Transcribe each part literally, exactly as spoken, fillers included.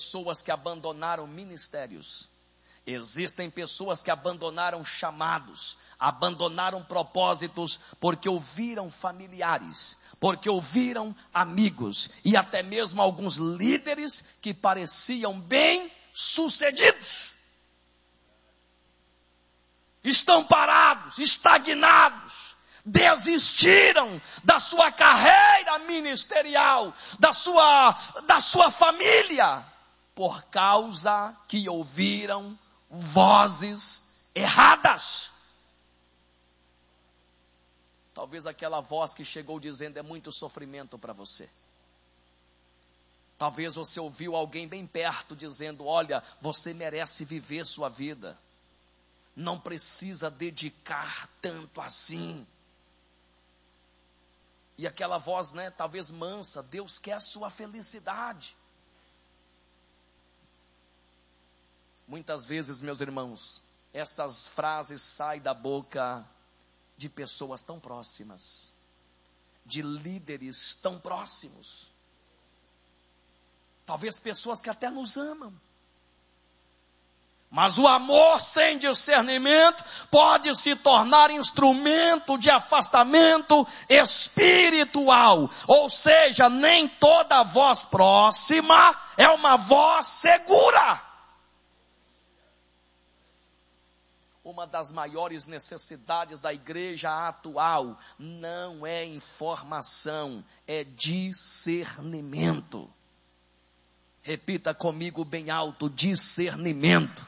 pessoas que abandonaram ministérios. Existem pessoas que abandonaram chamados, abandonaram propósitos, porque ouviram familiares, porque ouviram amigos, e até mesmo alguns líderes que pareciam bem-sucedidos. Estão parados, estagnados, desistiram da sua carreira ministerial, da sua, da sua família, por causa que ouviram vozes erradas. Talvez aquela voz que chegou dizendo: é muito sofrimento para você. Talvez você ouviu alguém bem perto dizendo: olha, você merece viver sua vida. Não precisa dedicar tanto assim. E aquela voz, né, talvez mansa: Deus quer a sua felicidade. Muitas vezes, meus irmãos, essas frases saem da boca de pessoas tão próximas, de líderes tão próximos. Talvez pessoas que até nos amam. Mas o amor sem discernimento pode se tornar instrumento de afastamento espiritual. Ou seja, nem toda voz próxima é uma voz segura. Uma das maiores necessidades da igreja atual não é informação, é discernimento. Repita comigo bem alto: discernimento.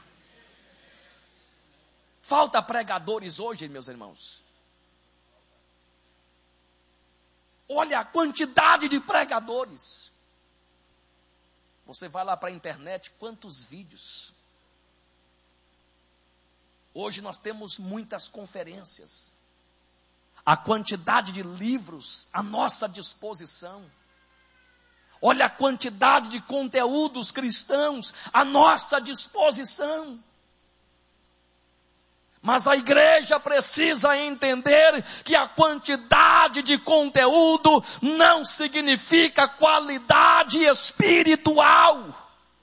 Falta pregadores hoje, meus irmãos. Olha a quantidade de pregadores. Você vai lá para a internet, quantos vídeos. Hoje nós temos muitas conferências. A quantidade de livros à nossa disposição. Olha a quantidade de conteúdos cristãos à nossa disposição. Mas a igreja precisa entender que a quantidade de conteúdo não significa qualidade espiritual.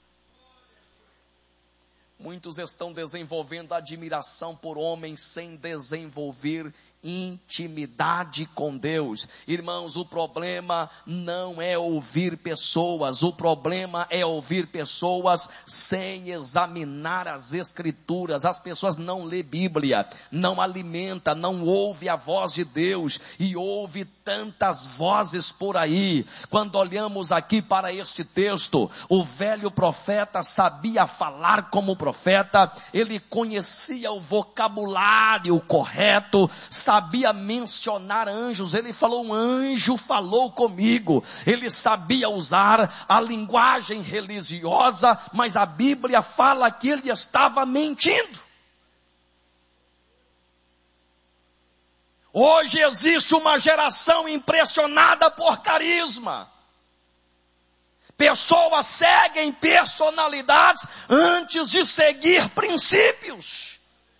Muitos estão desenvolvendo admiração por homens sem desenvolver intimidade com Deus. Irmãos, o problema não é ouvir pessoas, o problema é ouvir pessoas sem examinar as escrituras. As pessoas não lê Bíblia, não alimenta, não ouve a voz de Deus e ouve tantas vozes por aí. Quando olhamos aqui para este texto, o velho profeta sabia falar como profeta, ele conhecia o vocabulário correto, sabia mencionar anjos. Ele falou: um anjo falou comigo. Ele sabia usar a linguagem religiosa, mas a Bíblia fala que ele estava mentindo. Hoje existe uma geração impressionada por carisma. Pessoas seguem personalidades antes de seguir princípios.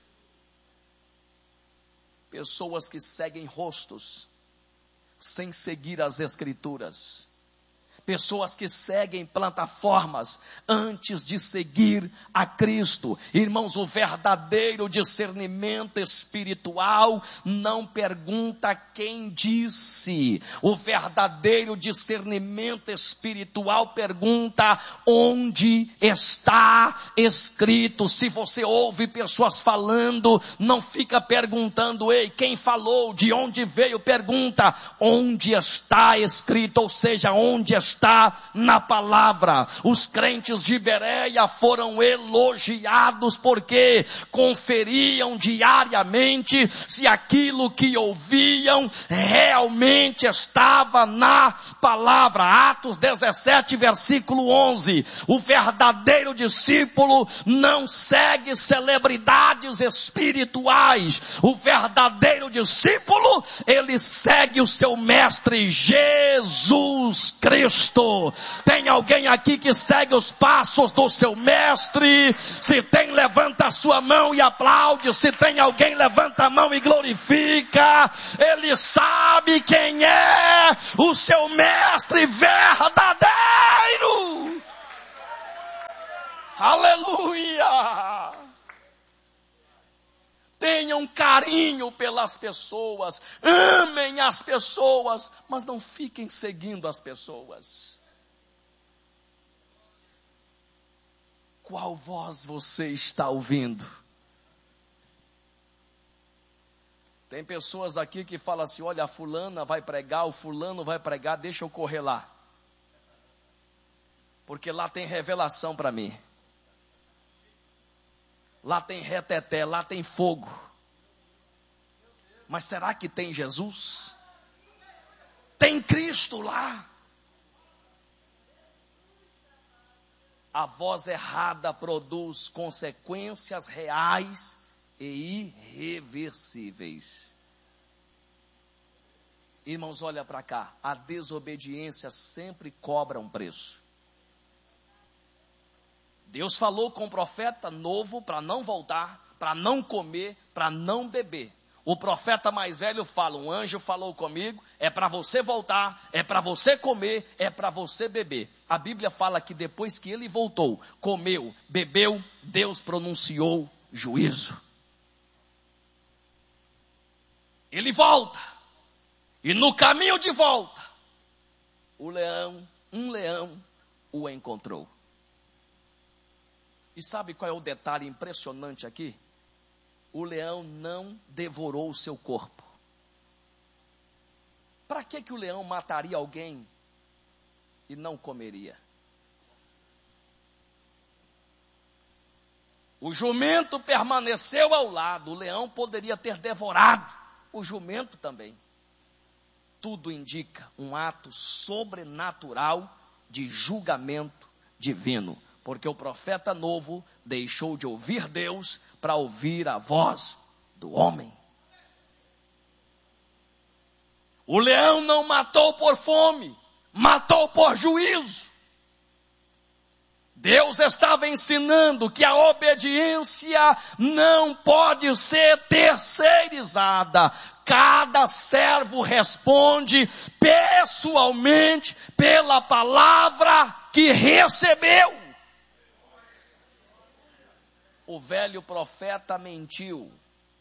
Pessoas que seguem rostos, sem seguir as escrituras. Pessoas que seguem plataformas, antes de seguir a Cristo. Irmãos, o verdadeiro discernimento espiritual não pergunta quem disse. O verdadeiro discernimento espiritual pergunta onde está escrito. Se você ouve pessoas falando, não fica perguntando: ei, quem falou, de onde veio? Pergunta: onde está escrito? Ou seja, onde está na palavra. Os crentes de Bereia foram elogiados porque conferiam diariamente se aquilo que ouviam realmente estava na palavra. Atos dezessete, versículo onze. O verdadeiro discípulo não segue celebridades espirituais. O verdadeiro discípulo, ele segue o seu mestre Jesus Cristo. Tem alguém aqui que segue os passos do seu mestre? Se tem, levanta a sua mão e aplaude. Se tem alguém, levanta a mão e glorifica. Ele sabe quem é o seu mestre verdadeiro. Aleluia! Tenham carinho pelas pessoas, amem as pessoas, mas não fiquem seguindo as pessoas. Qual voz você está ouvindo? Tem pessoas aqui que falam assim, olha, a fulana vai pregar, o fulano vai pregar, deixa eu correr lá. Porque lá tem revelação para mim. Lá tem reteté, lá tem fogo. Mas será que tem Jesus? Tem Cristo lá? A voz errada produz consequências reais e irreversíveis. Irmãos, olha para cá. A desobediência sempre cobra um preço. Deus falou com o profeta novo para não voltar, para não comer, para não beber. O profeta mais velho fala, um anjo falou comigo, é para você voltar, é para você comer, é para você beber. A Bíblia fala que depois que ele voltou, comeu, bebeu, Deus pronunciou juízo. Ele volta, e no caminho de volta, o leão, um leão, o encontrou. E sabe qual é o detalhe impressionante aqui? O leão não devorou o seu corpo. Para que que o leão mataria alguém e não comeria? O jumento permaneceu ao lado, o leão poderia ter devorado, o jumento também. Tudo indica um ato sobrenatural de julgamento divino. Porque o profeta novo deixou de ouvir Deus para ouvir a voz do homem. O leão não matou por fome, matou por juízo. Deus estava ensinando que a obediência não pode ser terceirizada. Cada servo responde pessoalmente pela palavra que recebeu. O velho profeta mentiu,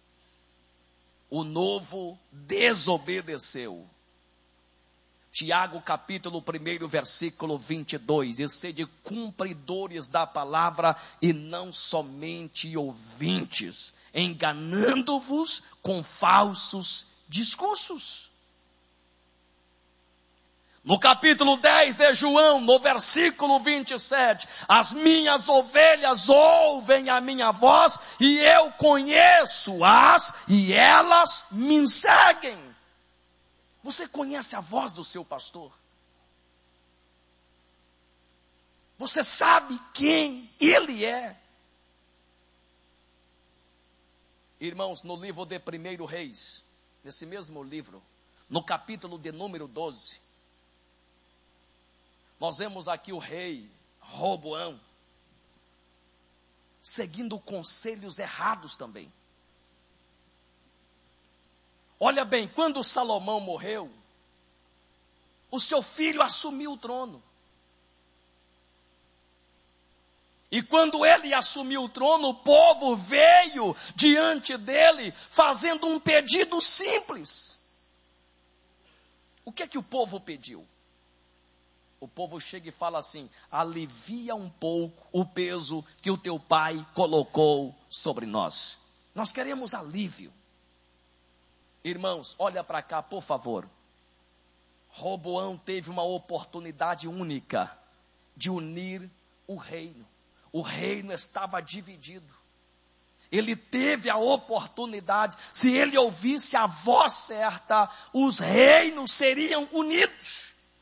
o novo desobedeceu. Tiago capítulo um, versículo vinte e dois, e sede cumpridores da palavra e não somente ouvintes, enganando-vos com falsos discursos. No capítulo dez de João, no versículo vinte e sete, as minhas ovelhas ouvem a minha voz e eu conheço-as e elas me seguem. Você conhece a voz do seu pastor? Você sabe quem ele é? Irmãos, no livro de Primeiro Reis, nesse mesmo livro, no capítulo de número doze, nós vemos aqui o rei Roboão seguindo conselhos errados também. Olha bem, quando Salomão morreu, o seu filho assumiu o trono. E quando ele assumiu o trono, o povo veio diante dele fazendo um pedido simples. O que é que o povo pediu? O povo chega e fala assim, alivia um pouco o peso que o teu pai colocou sobre nós. Nós queremos alívio. Irmãos, olha para cá, por favor. Roboão teve uma oportunidade única de unir o reino. O reino estava dividido. Ele teve a oportunidade, se ele ouvisse a voz certa, os reinos seriam unidos.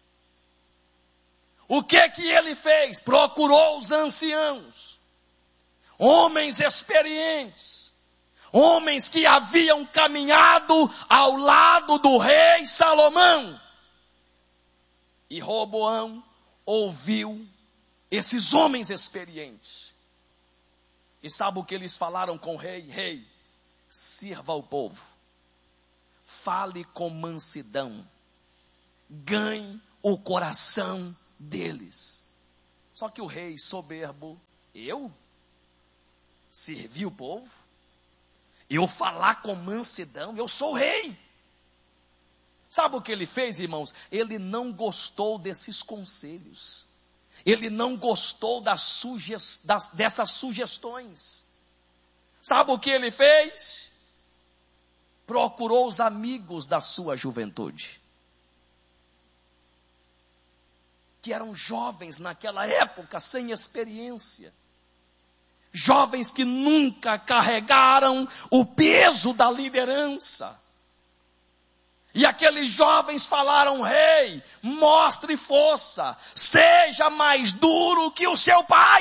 O que que ele fez? Procurou os anciãos, homens experientes, homens que haviam caminhado ao lado do rei Salomão. E Roboão ouviu esses homens experientes. E sabe o que eles falaram com o rei? Rei, sirva o povo, fale com mansidão, ganhe o coração deles. Só que o rei soberbo Eu? Servir o povo? Eu falar com mansidão? Eu sou o rei. Sabe o que ele fez, irmãos? Ele não gostou desses conselhos. Ele não gostou das sugest... das... dessas sugestões. Sabe o que ele fez? Procurou os amigos da sua juventude, que eram jovens naquela época, sem experiência. Jovens que nunca carregaram o peso da liderança. E aqueles jovens falaram: rei, mostre força, seja mais duro que o seu pai.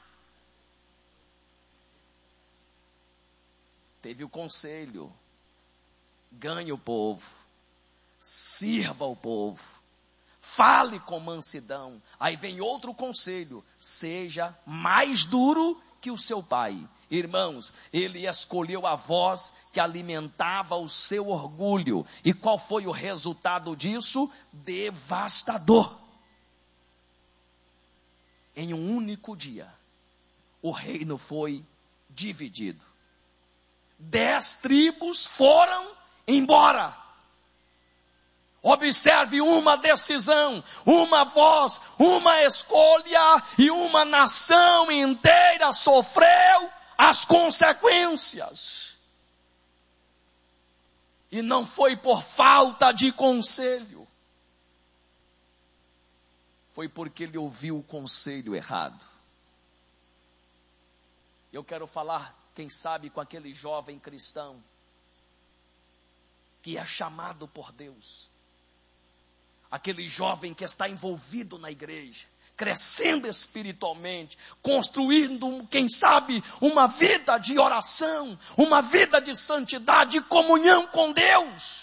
Teve o conselho: ganhe o povo, sirva o povo, fale com mansidão. Aí vem outro conselho: seja mais duro que o seu pai. Irmãos, ele escolheu a voz que alimentava o seu orgulho. E qual foi o resultado disso? Devastador. Em um único dia, o reino foi dividido. Dez tribos foram embora. Observe uma decisão, uma voz, uma escolha, e uma nação inteira sofreu as consequências. E não foi por falta de conselho. Foi porque ele ouviu o conselho errado. Eu quero falar, quem sabe, com aquele jovem cristão que é chamado por Deus. Aquele jovem que está envolvido na igreja, crescendo espiritualmente, construindo, quem sabe, uma vida de oração, uma vida de santidade, de comunhão com Deus.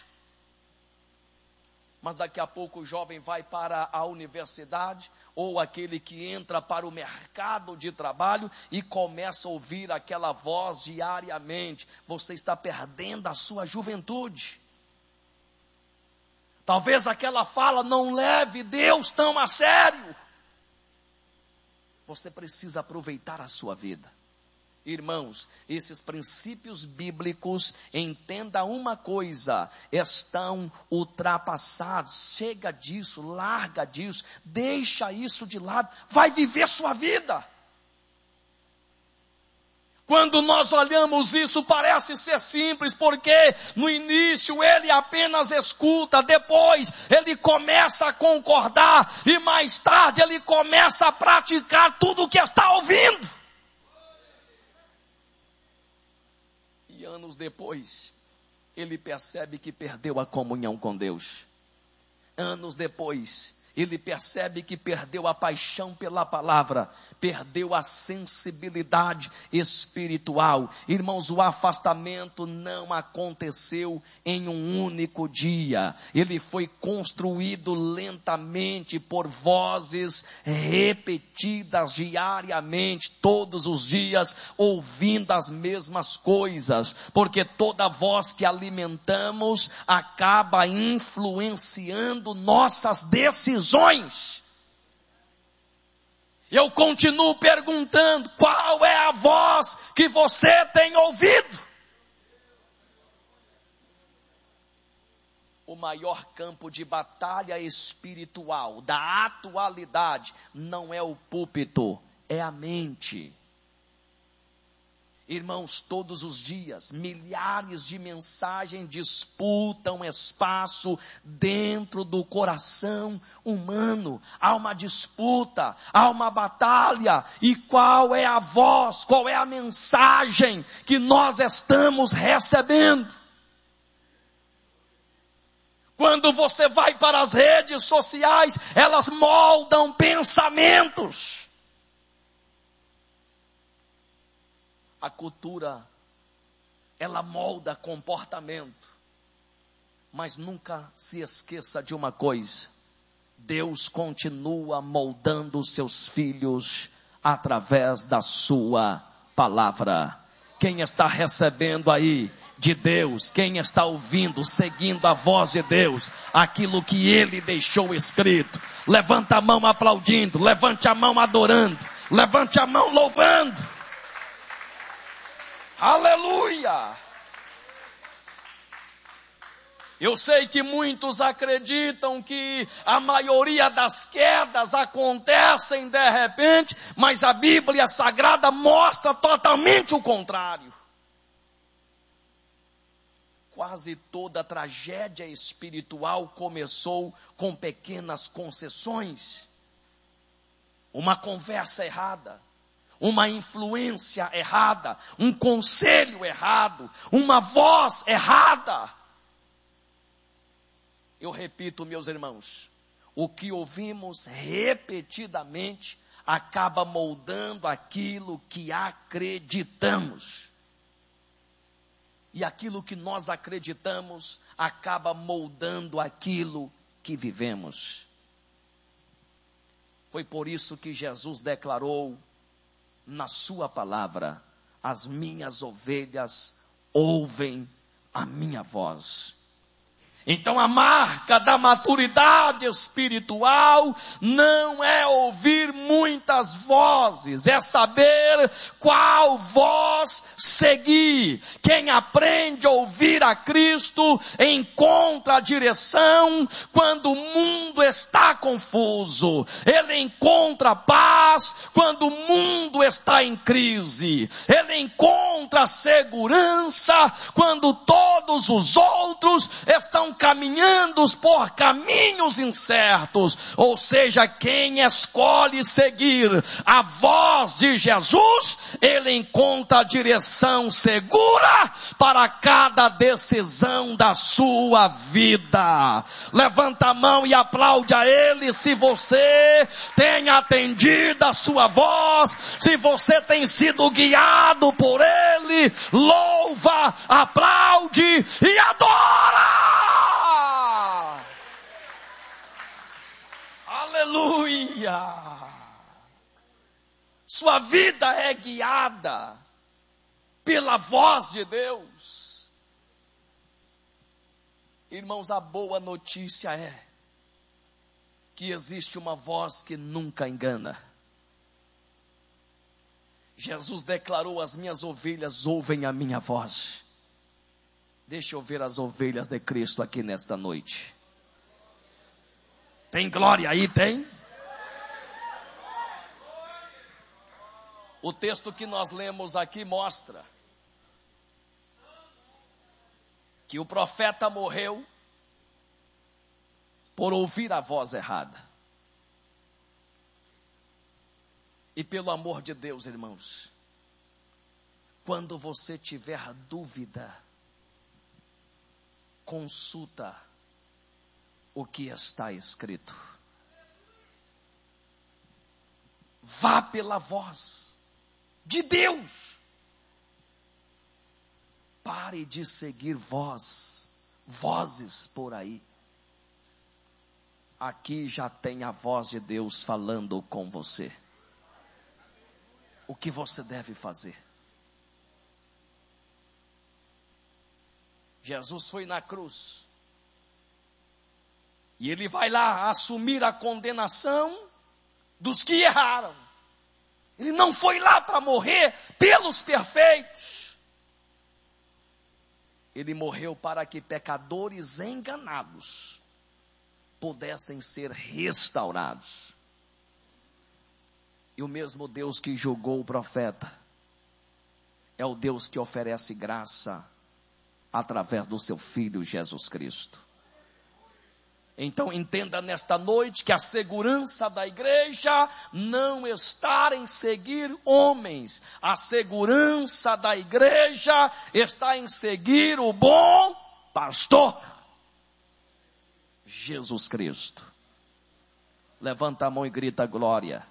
Mas daqui a pouco o jovem vai para a universidade, ou aquele que entra para o mercado de trabalho e começa a ouvir aquela voz diariamente: você está perdendo a sua juventude. Talvez aquela fala não leve Deus tão a sério. Você precisa aproveitar a sua vida. Irmãos, esses princípios bíblicos, entenda uma coisa, estão ultrapassados. Chega disso, larga disso, deixa isso de lado, vai viver sua vida. Quando nós olhamos isso, parece ser simples, porque no início ele apenas escuta, depois ele começa a concordar, e mais tarde ele começa a praticar tudo o que está ouvindo. E anos depois, ele percebe que perdeu a comunhão com Deus. Anos depois, ele percebe que perdeu a paixão pela palavra, perdeu a sensibilidade espiritual. Irmãos, o afastamento não aconteceu em um único dia. Ele foi construído lentamente por vozes repetidas diariamente, todos os dias, ouvindo as mesmas coisas. Porque toda voz que alimentamos acaba influenciando nossas decisões. Eu continuo perguntando: qual é a voz que você tem ouvido? O maior campo de batalha espiritual da atualidade não é o púlpito, é a mente. Irmãos, todos os dias, milhares de mensagens disputam espaço dentro do coração humano. Há uma disputa, há uma batalha. E qual é a voz, qual é a mensagem que nós estamos recebendo? Quando você vai para as redes sociais, elas moldam pensamentos. A cultura, ela molda comportamento. Mas nunca se esqueça de uma coisa: Deus continua moldando os seus filhos através da sua palavra. Quem está recebendo aí de Deus, quem está ouvindo, seguindo a voz de Deus, aquilo que Ele deixou escrito, levanta a mão aplaudindo, levante a mão adorando. Levante a mão louvando. Aleluia. Eu sei que muitos acreditam que a maioria das quedas acontecem de repente, mas a Bíblia Sagrada mostra totalmente o contrário. Quase toda tragédia espiritual começou com pequenas concessões. Uma conversa errada, uma influência errada, um conselho errado, uma voz errada. Eu repito, meus irmãos, o que ouvimos repetidamente acaba moldando aquilo que acreditamos. E aquilo que nós acreditamos acaba moldando aquilo que vivemos. Foi por isso que Jesus declarou na sua palavra: as minhas ovelhas ouvem a minha voz. Então a marca da maturidade espiritual não é ouvir muitas vozes, é saber qual voz seguir. Quem aprende a ouvir a Cristo encontra a direção quando o mundo está confuso. Ele encontra paz quando o mundo está em crise. Ele encontra segurança quando todos os outros estão caminhando por caminhos incertos. Ou seja, quem escolhe seguir a voz de Jesus, ele encontra a direção segura para cada decisão da sua vida. Levanta a mão e aplaude a Ele se você tem atendido a sua voz, se você tem sido guiado por Ele. Louva, aplaude e adora! Aleluia! Sua vida é guiada pela voz de Deus. Irmãos, a boa notícia é que existe uma voz que nunca engana. Jesus declarou: as minhas ovelhas ouvem a minha voz. Deixa eu ver as ovelhas de Cristo aqui nesta noite. Tem glória aí, tem? O texto que nós lemos aqui mostra que o profeta morreu por ouvir a voz errada. E pelo amor de Deus, irmãos, quando você tiver dúvida, consulta o que está escrito. Vá pela voz de Deus. Pare de seguir voz, vozes por aí. Aqui já tem a voz de Deus falando com você. O que você deve fazer? Jesus foi na cruz. E Ele vai lá assumir a condenação dos que erraram. Ele não foi lá para morrer pelos perfeitos. Ele morreu para que pecadores enganados pudessem ser restaurados. E o mesmo Deus que julgou o profeta é o Deus que oferece graça através do seu Filho Jesus Cristo. Então entenda nesta noite que a segurança da igreja não está em seguir homens. A segurança da igreja está em seguir o bom pastor, Jesus Cristo. Levanta a mão e grita glória.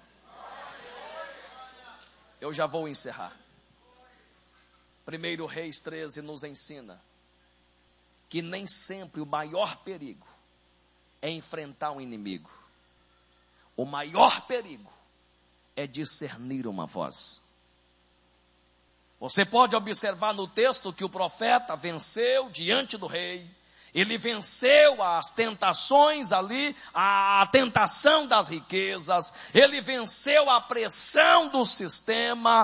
Eu já vou encerrar. Primeiro Reis treze nos ensina que nem sempre o maior perigo é enfrentar um inimigo. O maior perigo é discernir uma voz. Você pode observar no texto que o profeta venceu diante do rei. Ele venceu as tentações ali, a tentação das riquezas, ele venceu a pressão do sistema,